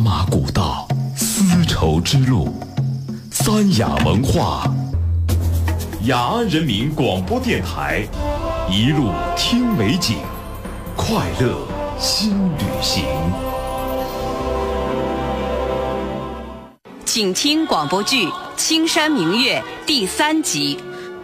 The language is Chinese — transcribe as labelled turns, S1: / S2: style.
S1: 马古道，丝绸之路，三雅文化，雅安人民广播电台，一路听美景，快乐新旅行。
S2: 请听广播剧《青山明月》第3集《